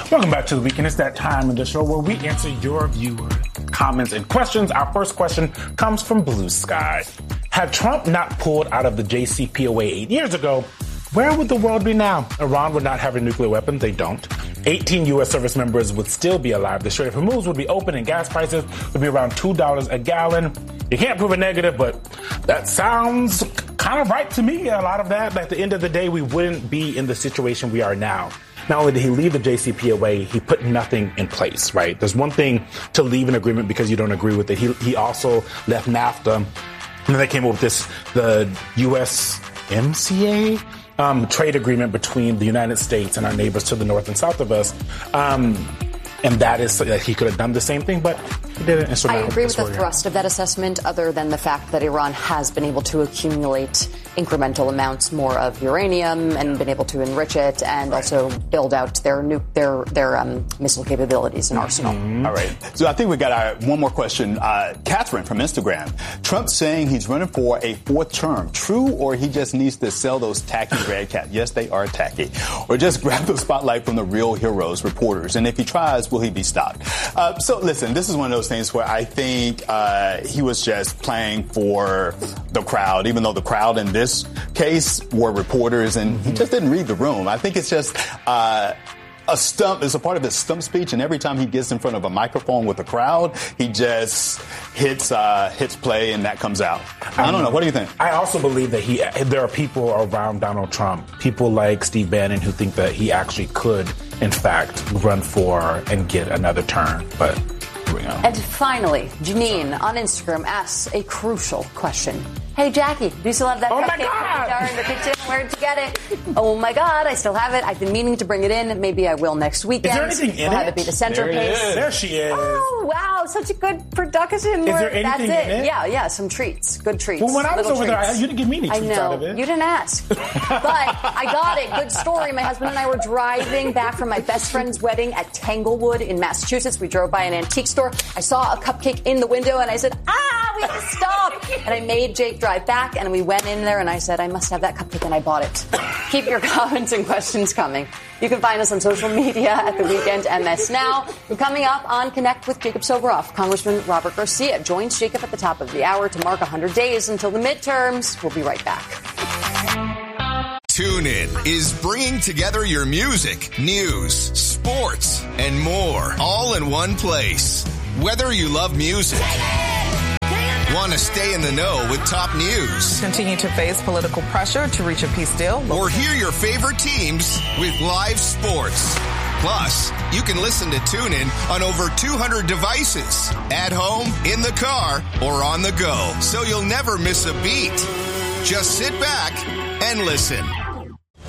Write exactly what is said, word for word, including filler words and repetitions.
Welcome back to The Weekend. It's that time in the show where we answer your viewer comments and questions. Our first question comes from Blue Sky. Had Trump not pulled out of the J C P O A eight years ago, where would the world be now? Iran would not have a nuclear weapon. They don't. eighteen U S service members would still be alive. The Strait of Hormuz would be open and gas prices would be around two dollars a gallon. You can't prove a negative, but that sounds kind of right to me. A lot of that. But at the end of the day, we wouldn't be in the situation we are now. Not only did he leave the J C P O A, he put nothing in place, right? There's one thing to leave an agreement because you don't agree with it. He, he also left NAFTA, and then they came up with this, the U S M C A um, trade agreement between the United States and our neighbors to the north and south of us. Um, and that is, uh, he could have done the same thing, but he didn't. And so I agree with the thrust of that assessment, other than the fact that Iran has been able to accumulate incremental amounts more of uranium and been able to enrich it and right. also build out their nu- their their um, missile capabilities and arsenal. Mm-hmm. All right. So I think we got our one more question. Uh, Catherine from Instagram. Trump saying he's running for a fourth term. True, or he just needs to sell those tacky red caps? Yes, they are tacky. Or just grab the spotlight from the real heroes, reporters. And if he tries, will he be stopped? Uh, so listen, this is one of those things where I think uh, he was just playing for the crowd, even though the crowd in this case were reporters, and he just didn't read the room. I think it's just uh, a stump. It's a part of his stump speech, and every time he gets in front of a microphone with a crowd, he just hits uh, hits play, and that comes out. I don't know. What do you think? I also believe that he. There are people around Donald Trump, people like Steve Bannon, who think that he actually could, in fact, run for and get another term. But here we go. And finally, Janine on Instagram asks a crucial question. Hey, Jackie, do you still have that oh cupcake jar in the kitchen? Where'd you get it? Oh, my God, I still have it. I've been meaning to bring it in. Maybe I will next weekend. Is there anything in we'll it? Have it be the centerpiece. There, there she is. Oh, wow, such a good production. Is there anything That's it. in it? Yeah, yeah, some treats. Good treats. Well, when I was Little over treats. there, I, you didn't give me any treats I know. out of it. You didn't ask. But I got it. Good story. My husband and I were driving back from my best friend's wedding at Tanglewood in Massachusetts. We drove by an antique store. I saw a cupcake in the window, and I said, ah, we have to stop. And I made Jake drive back, and we went in there, and I said, I must have that cupcake, and I bought it. Keep your comments and questions coming. You can find us on social media at The Weekend M S Now. And coming up on Connect with Jacob Soboroff, Congressman Robert Garcia joins Jacob at the top of the hour to mark one hundred days until the midterms. We'll be right back. TuneIn is bringing together your music, news, sports, and more, all in one place. Whether you love music, want to stay in the know with top news, continue to face political pressure to reach a peace deal, or hear your favorite teams with live sports. Plus, you can listen to TuneIn on over two hundred devices, at home, in the car, or on the go, so you'll never miss a beat. Just sit back and listen.